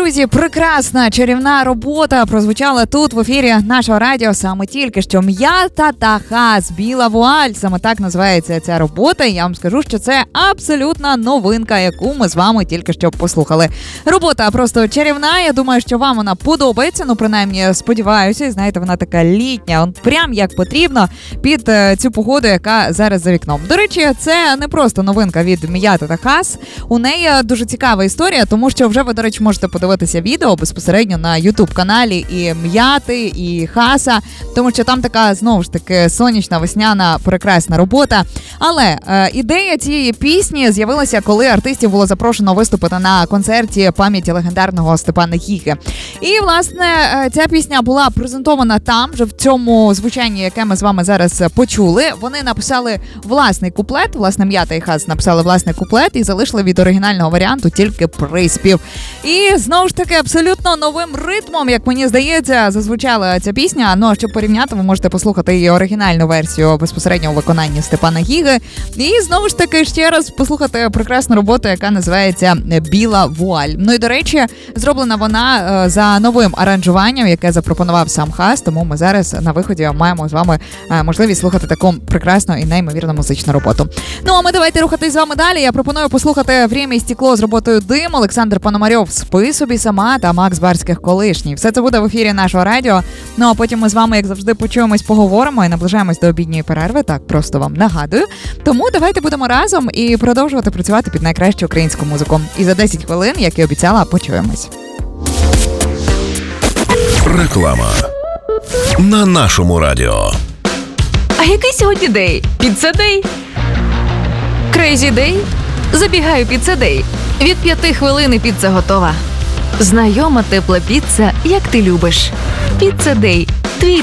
друзі, прекрасна чарівна робота прозвучала тут в ефірі нашого радіо саме тільки що. М'ята та хас, біла вуаль, саме так називається ця робота. І я вам скажу, що це абсолютна новинка, яку ми з вами тільки що послухали. Робота просто чарівна, я думаю, що вам вона подобається, ну принаймні сподіваюся, і знаєте, вона така літня, прям як потрібно під цю погоду, яка зараз за вікном. До речі, це не просто новинка від М'яти та хас, у неї дуже цікава історія, тому що вже ви, до речі, можете подивитися відео безпосередньо на YouTube-каналі і М'яти, і Хаса, тому що там така, знову ж таки, сонячна, весняна, прекрасна робота. Але ідея цієї пісні з'явилася, коли артистів було запрошено виступити на концерті пам'яті легендарного Степана Гіги. І, власне, ця пісня була презентована там, вже в цьому звучанні, яке ми з вами зараз почули. Вони написали власний куплет, власне, М'ята і Хас написали власний куплет і залишили від оригінального варіанту тільки приспів. І, знову ж таки, абсолютно новим ритмом, як мені здається, зазвучала ця пісня. Ну, а щоб порівняти, ви можете послухати її оригінальну версію безпосередньо у виконанні Степана Гіги. І, знову ж таки, ще раз послухати прекрасну роботу, яка називається «Біла вуаль». Ну і, до речі, зроблена вона за новим аранжуванням, яке запропонував сам Хас, тому ми зараз на виході маємо з вами можливість слухати таку прекрасну і неймовірно музичну роботу. Ну, а ми давайте рухатись з вами далі. Я пропоную послухати «Время і стекло» з роботою «Дим», Олександр Пономарьов «Спи собі сама» та Макс Барських «Колишній». Все це буде в ефірі нашого радіо. Ну, а потім ми з вами, як завжди, почуємось, поговоримо і наближаємось до обідньої перерви. Так, просто вам нагадую. Тому давайте будемо разом і продовжувати працювати під найкращу українську музику. І за 10 хвилин, як і обіцяла, почуємось. Реклама на нашому радіо. А який сьогодні день? Піца-дей? Крейзі-дей? Забігаю піца-дей. Від 5 хвилин і піца готова. Знайома тепла піца, як ти любиш. Піца-дей. Твій